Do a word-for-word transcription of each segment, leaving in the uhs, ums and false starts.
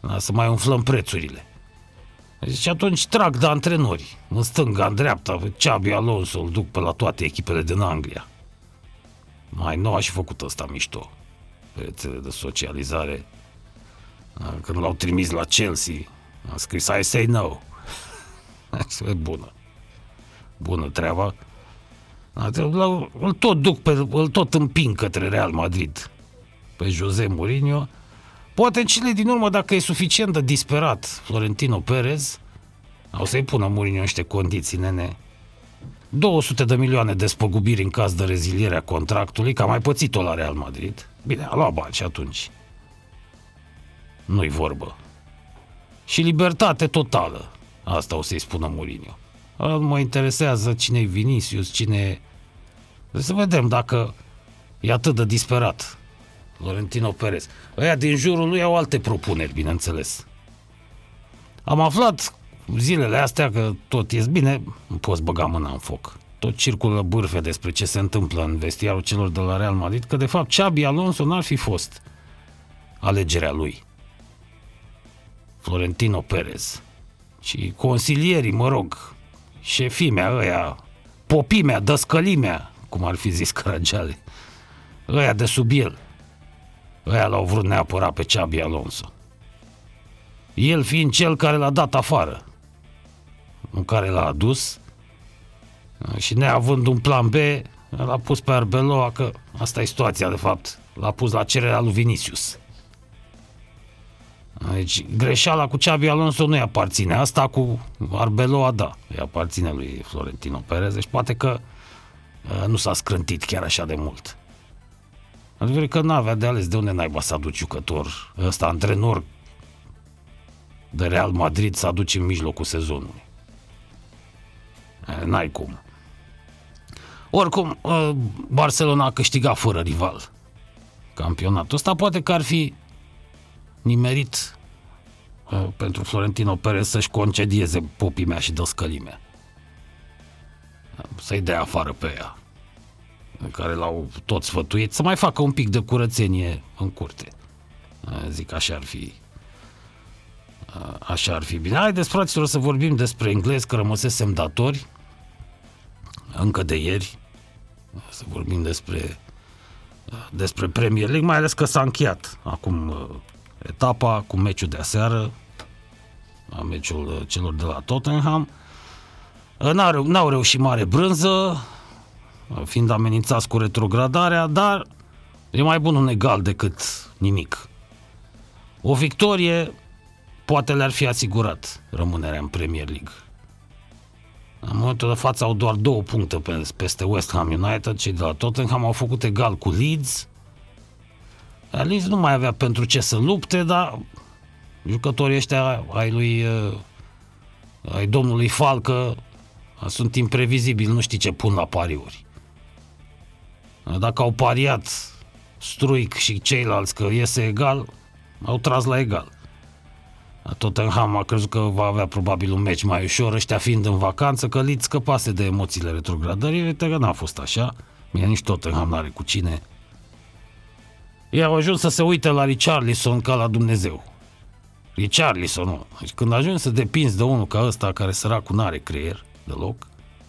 să mai umflăm prețurile. Deci atunci trag de antrenori, în stânga, în dreapta, Xabi Alonso îl duc pe la toate echipele din Anglia. Mai nou a și făcut ăsta mișto pe rețele de socializare. Când l-au trimis la Chelsea, a scris I say no. E bună. Bună treaba. Îl tot duc, pe, îl tot împing către Real Madrid. Pe José Mourinho. Poate în cele din urmă, dacă e suficient de disperat Florentino Perez, o să-i pună Mourinho niște condiții, nene. două sute de milioane de spăgubiri în caz de reziliere a contractului, că a mai pățit-o la Real Madrid. Bine, a luat bani și atunci. Nu-i vorbă. Și libertate totală. Asta o să-i spună Mourinho. Nu mă interesează cine-i Vinicius, cine... Deci să vedem dacă e atât de disperat Florentino Perez. Ăia din jurul lui au alte propuneri, bineînțeles. Am aflat zilele astea că tot ies bine, nu poți băga mâna în foc. Tot circulă bârfe despre ce se întâmplă în vestiarul celor de la Real Madrid, că de fapt Xabi Alonso n-ar fi fost alegerea lui. Florentino Perez. Și consilierii, mă rog, șefimea ăia, popimea, dăscălimea, cum ar fi zis Caragiale, ăia de sub el, ăia l-au vrut neapărat pe Xabi Alonso. El fiind cel care l-a dat afară, în care l-a adus, și neavând un plan B, l-a pus pe Arbeloa, că asta e situația de fapt, l-a pus la cererea lui Vinicius. Deci greșeala cu Xabi Alonso nu-i aparține, asta cu Arbeloa, da, îi aparține lui Florentino Perez, deci poate că uh, nu s-a scrântit chiar așa de mult. Adică că n-avea de ales, de unde naiba să aduci jucător, ăsta, antrenor de Real Madrid, să aduci în mijlocul sezonului. E, n-ai cum. Oricum, uh, Barcelona a câștigat fără rival campionatul ăsta, poate că ar fi nimerit uh, pentru Florentino Perez să-și concedieze popimea și dăscălimea. Să-i dea afară pe ea, care l-au tot sfătuit, să mai facă un pic de curățenie în curte. Uh, zic, așa ar fi uh, așa ar fi bine. Haideți, fraților, să vorbim despre englezi, că rămăsesem datori încă de ieri. Să vorbim despre uh, despre Premier League, mai ales că s-a încheiat acum uh, etapa cu meciul de aseară, meciul celor de la Tottenham. N-au, n-au reușit mare brânză, fiind amenințați cu retrogradarea, dar e mai bun un egal decât nimic. O victorie poate le-ar fi asigurat rămânerea în Premier League. În momentul de față au doar două puncte peste West Ham United, cei de la Tottenham au făcut egal cu Leeds. Leeds nu mai avea pentru ce să lupte, dar jucătorii ăștia ai lui ai domnului Falcă sunt imprevizibili, nu știi ce pun la pariuri. Dacă au pariat Struic și ceilalți că iese egal, au tras la egal. Tottenham a crezut că va avea probabil un meci mai ușor, ăștia fiind în vacanță, că Leeds scăpase de emoțiile retrogradării, uite că n-a fost așa. Bine, nici Tottenham n-are cu cine. Ei au ajuns să se uite la Richarlison ca la Dumnezeu. Richarlison, nu. Deci când ajungi să depinzi de unul ca ăsta, care săracul n-are creier deloc,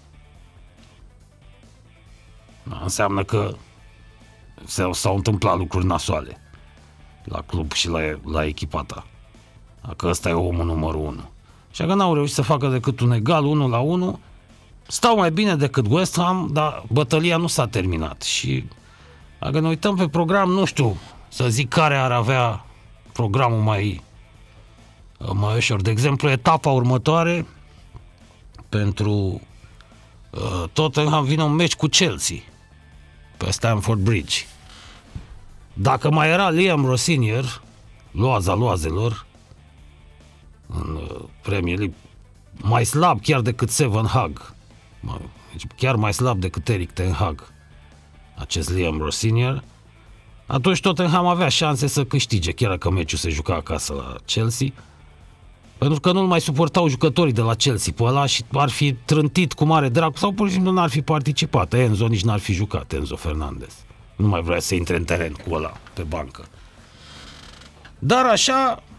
înseamnă că s-au, s-au întâmplat lucruri nasoale la club și la, la echipa ta. Că ăsta e omul numărul unu. Și că n-au reușit să facă decât un egal unu la unu, stau mai bine decât West Ham, dar bătălia nu s-a terminat. Și dacă ne uităm pe program, nu știu să zic care ar avea programul mai, mai ușor. De exemplu, etapa următoare pentru uh, Tottenham vine un meci cu Chelsea pe Stamford Bridge. Dacă mai era Liam Rosenior, loaza loazelor, în uh, Premier League, mai slab chiar decât Seven Hag, deci chiar mai slab decât Eric Ten Hag, acest Liam Rosenior, atunci Tottenham avea șanse să câștige, chiar dacă meciul se juca acasă la Chelsea, pentru că nu-l mai suportau jucătorii de la Chelsea pe ăla și ar fi trântit cu mare drag, sau pur și simplu n-ar fi participat. Enzo nici n-ar fi jucat, Enzo Fernandez. Nu mai vrea să intre în teren cu ăla pe bancă. Dar așa,